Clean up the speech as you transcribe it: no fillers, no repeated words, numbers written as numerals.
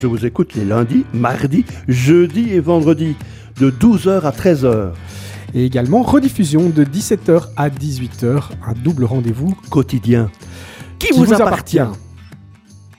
Je vous écoute les lundis, mardis, jeudis et vendredis, de 12h à 13h. Et également rediffusion de 17h à 18h, un double rendez-vous quotidien qui vous appartient.